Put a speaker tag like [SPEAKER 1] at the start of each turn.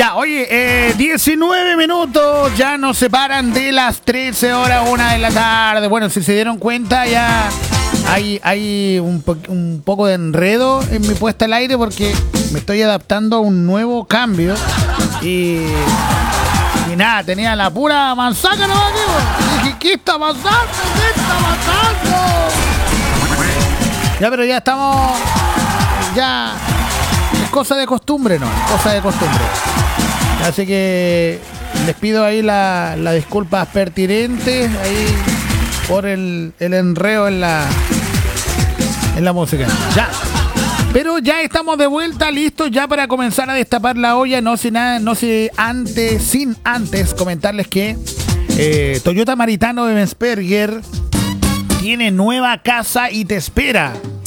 [SPEAKER 1] Ya, oye, 19 minutos, ya nos separan de las 13 horas, 1 de la tarde. Bueno, si se dieron cuenta, ya hay un poco de enredo en mi puesta al aire porque me estoy adaptando a un nuevo cambio. Y nada, tenía la pura manzaca, ¿no? Dije, ¿qué está pasando? ¿Qué está pasando? Ya, pero ya estamos... Ya... Es cosa de costumbre, ¿no? Cosa de costumbre. Así que les pido ahí las disculpas pertinentes ahí por el enreo en la música. Ya. Pero ya estamos de vuelta, listos ya para comenzar a destapar la olla. Sin antes comentarles que Toyota Maritano de Bensperger tiene nueva casa y te espera.